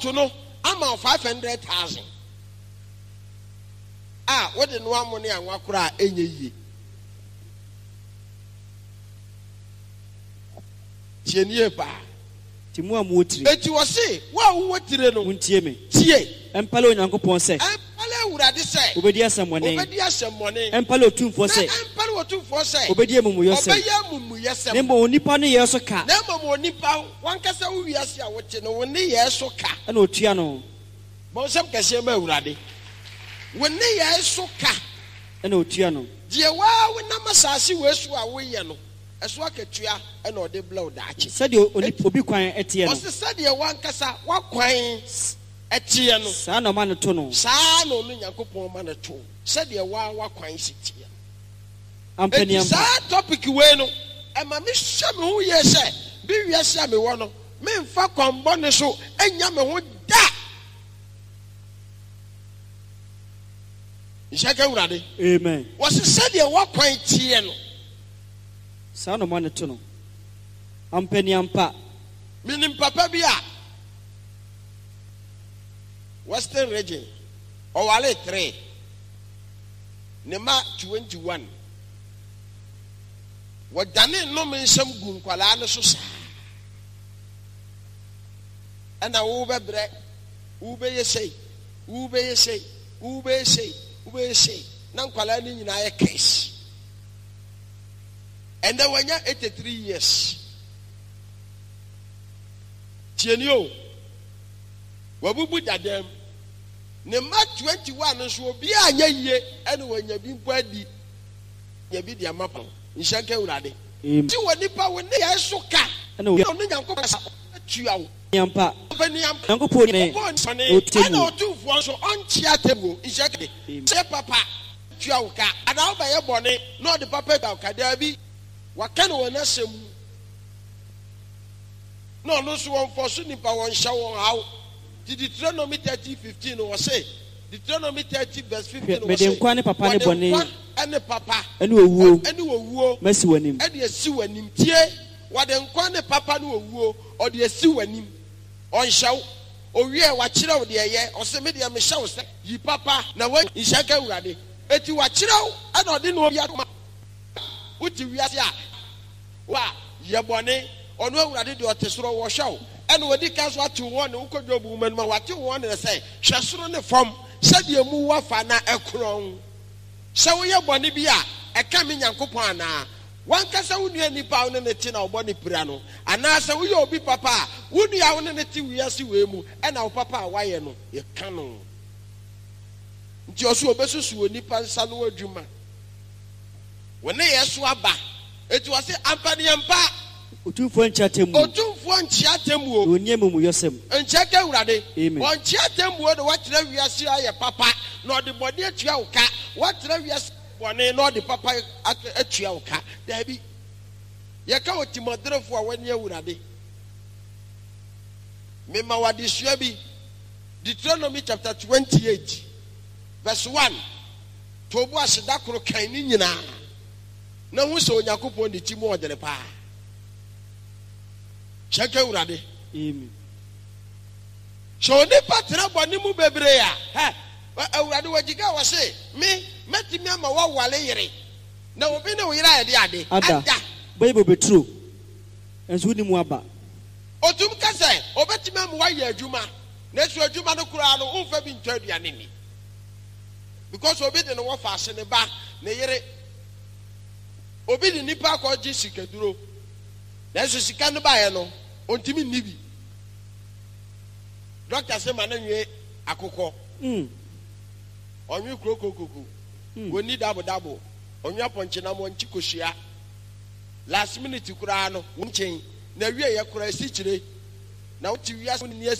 court no ama 500,000 what the no money and wakura enye tienie pa timu amutri eti wo se wa wo tire no untie me tie empale onyankopon se empale urade se obedi asemone empale otumfo se obedi amumuyo se nembo onipa ne yeso ka nembo onipa wankasa wo wiase a wote no wo ne yeso ka na otua no bo sem kase ma urade wo ne yeso ka na otua no die wa wo na masase wesu a wo ye no eso akatua na ode blow daachi said obi kwan etie no o se said ye wankasa wa kwan etie no saa no ma no to no saa no no Nyankopon ma no to said ye wa kwan sitie ampani am saa topic we no e ma me hye me ho ye se bi wiase a me wo no me mfa kwambo ne so enya me ho da Ishaka urade amen wo se said ye wa kwan tie no saa no ma no to no ampani ampa minim papa bi a Western region Owale 3 Nema 21 Wadane no mensham gu nkwala ne so sa ana wo bebre wo be yesei na nkwala ni nyina ye case and then when you 83 years tienio wabubu dadam ne ma 21 nso obi anya yie ene wanya bi mpo adi nya bi dia mapa nhyake urade ti woni pa woni ya so ka ene woni Nyankopon sa atua wo yampa Nyankopon ne ana otumfo nso onchi atemu nhyake se papa atua wo ka ana wo ba ye bone no de papa da ka da bi wakana wona sem no so won for so nipa won hya won hawo Deuteronomy 30:15 was say Deuteronomy 30 verse 15 was say me nkwa ne papa ne bone ene papa ene owuo mesi wanim ene esi wanim tie wade nkwa ne papa ne owuo ode esi wanim on hyaw owie wa kire wo de ye o se me de me hyaw se yi papa na wa nhyaka urade eti wa kire wo ene ode no obi adoma uti wiase a wa ye bone ono awurade de otesoro wo hyaw ene wodi kaso atu won ne ukodwobu man ma wate won ne say hwesoro ne fom sade mu wafa na ekron se wo ye bone bi a eka me Nyankopon ana wankasa wonu anipa won ne ti na obone pira no ana se wo ye obi papa wonu ya won ne ti wiase we mu ena wo papa a waye no ye ka no nti oso obesusu onipa nsa no adwuma wona yeso aba eti wase ampani ampa otumfo nchiatemu o onyemu yosem ncheke urade on chiatemu do watira wiase aye papa no de bode atua wo ka watira wiase bone no de papa atua wo ka da bi ye ka otimodrefo a wani urade me ma wadi sua bi Deuteronomy chapter 28 verse 1 tobu aseda koro kan ni nyina na hu so Yakobon de timu odere pa cheke urade amen so ne patra boni mu bebre ya urade wajiga wase me metimi ama wa wale yire na obi ne wo yire ade ada bible be true enso ni mu aba otum kase obetimi ama wa ye adwuma na su adwuma no kura no umfa bi ntwa aduane ni because obi de no wo fa ase ne ba ne yire obi de nipa ko ji sikaduro na so sika no ba ye no ontimi nibi doctor say ma na nwe akokọ onwe krokokoko woni dabo onwe aponche na mo nchi koshia last minute kura no wonchen na wie ye kura si kire na wuti wiase ni